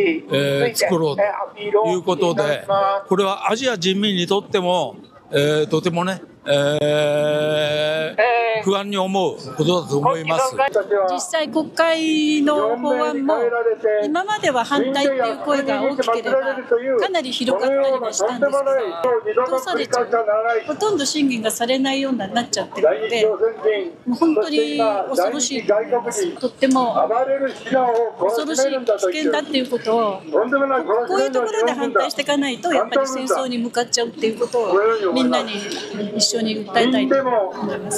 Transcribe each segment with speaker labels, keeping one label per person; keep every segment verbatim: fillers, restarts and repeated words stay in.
Speaker 1: えー、作ろうということで、これはアジア人民にとっても、えー、とてもね、えー、不安に思うことだと思います。
Speaker 2: 実際国会の法案も今までは反対っていう声が大きければかなり広がったりはしたんですけど、通されちゃう、ほとんど審議がされないようになっちゃってるので、もう本当に恐ろしいと思います。とっても恐ろしい、危険だっていうことを、こういうところで反対していかないとやっぱり戦争に向かっちゃうっていうことをみんなに一緒に訴えたいと思います。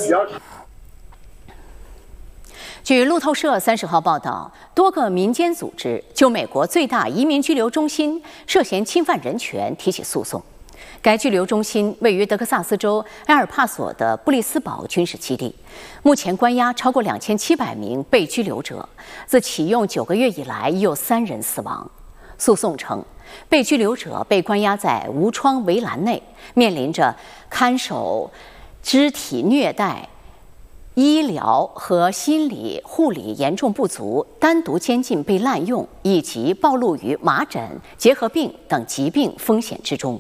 Speaker 3: 据路透社三十号报道，多个民间组织就美国最大移民拘留中心涉嫌侵犯人权提起诉讼。该拘留中心位于德克萨斯州埃尔帕索的布利斯堡军事基地，目前关押超过两千七百名被拘留者。自启用九个月以来，已有三人死亡。诉讼称，被拘留者被关押在无窗围栏内，面临着看守、肢体虐待、医疗和心理护理严重不足、单独监禁被滥用，以及暴露于麻疹、结核病等疾病风险之中。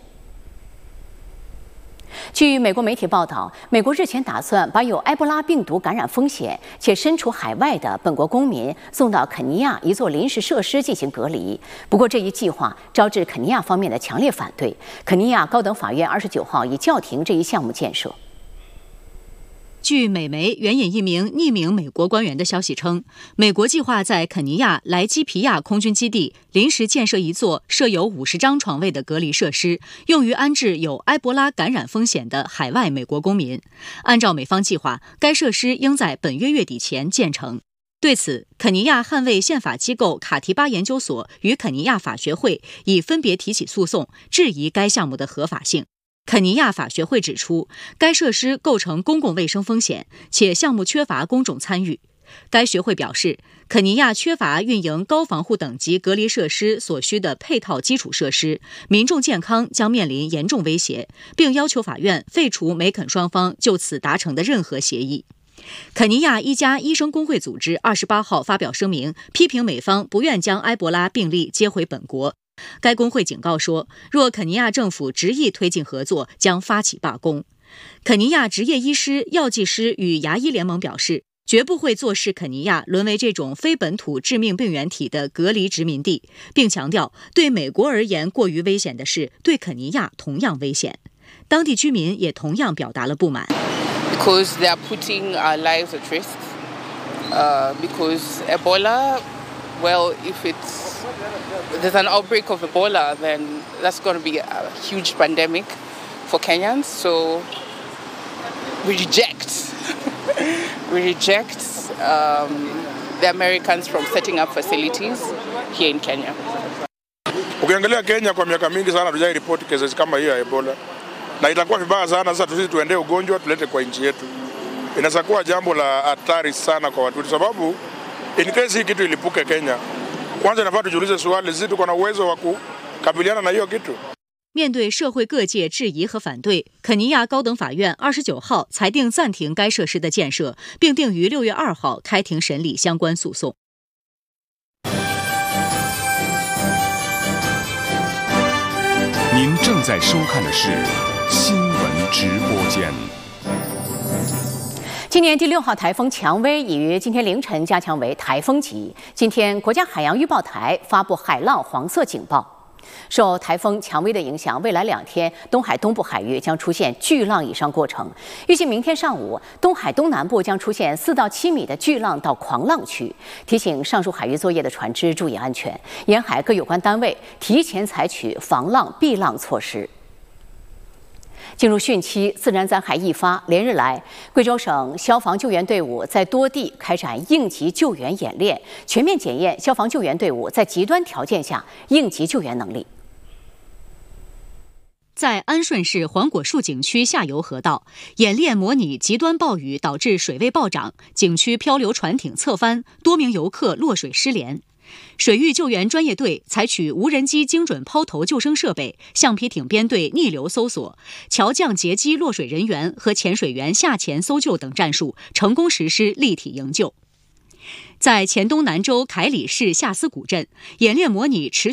Speaker 3: 据美国媒体报道，美国日前打算把有埃博拉病毒感染风险且身处海外的本国公民送到肯尼亚一座临时设施进行隔离。不过，这一计划招致肯尼亚方面的强烈反对。肯尼亚高等法院二十九号已叫停这一项目建设。
Speaker 4: 据美媒援引一名匿名美国官员的消息称，美国计划在肯尼亚莱基皮亚空军基地临时建设一座设有五十张床位的隔离设施，用于安置有埃博拉感染风险的海外美国公民。按照美方计划，该设施应在本月月底前建成。对此，肯尼亚捍卫宪法机构卡提巴研究所与肯尼亚法学会已分别提起诉讼，质疑该项目的合法性。肯尼亚法学会指出，该设施构成公共卫生风险，且项目缺乏公众参与。该学会表示，肯尼亚缺乏运营高防护等级隔离设施所需的配套基础设施，民众健康将面临严重威胁，并要求法院废除美肯双方就此达成的任何协议。肯尼亚一家医生工会组织二十八号发表声明，批评美方不愿将埃博拉病例接回本国。该工会警告说，若肯尼亚政府执意推进合作，将发起罢工。肯尼亚执业医师、药剂师与牙医联盟表示，绝不会坐视肯尼亚沦为这种非本土致命病原体的隔离殖民地，并强调，对美国而言过于危险的事，对肯尼亚同样危险。当地居民也同样表达了不满。
Speaker 5: Because they are putting our lives at risk. Uh, because Ebola, well, if it's there's an outbreak of Ebola, then that's going to be a huge pandemic for Kenyans. So we reject, we reject um, the Americans from setting up facilities here in Kenya.
Speaker 6: Ukiangalia Kenya kwa miaka mingi sana tujai report cases kama hiyo ya Ebola. Na itakuwa vibaya sana sasa tusi tuendee ugonjwa tulete kwa nchi yetu. Inaweza kuwa jambo la hatari sana kwa watu, sababu in case hii kitu ilipuke Kenya, kwanza inafaa tujiulize swali, sisi tuko na uwezo wa kukabiliana na hiyo kitu?
Speaker 4: 面对社会各界质疑和反对，肯尼亚高等法院二十九号裁定暂停该设施的建设，并定于六月二号开庭审理相关诉讼。
Speaker 7: 您正在收看的是新闻直播间。
Speaker 3: 今年第六号台风蔷薇已于今天凌晨加强为台风级。今天，国家海洋预报台发布海浪黄色警报。受台风蔷薇的影响，未来两天东海东部海域将出现巨浪以上过程。预计明天上午，东海东南部将出现四到七米的巨浪到狂浪区。提醒上述海域作业的船只注意安全，沿海各有关单位提前采取防浪避浪措施。进入汛期，自然灾害易发，连日来，贵州省消防救援队伍在多地开展应急救援演练，全面检验消防救援队伍在极端条件下应急救援能力。
Speaker 4: 在安顺市黄果树景区下游河道，演练模拟极端暴雨导致水位暴涨，景区漂流船艇侧翻，多名游客落水失联。水域救援专业队采取无人机精准抛投救生设备、橡皮艇编队逆流搜索、桥降截击落水人员和潜水员下潜搜救等战术，成功实施立体营救。在黔东南州凯里市下司古镇，演练模拟持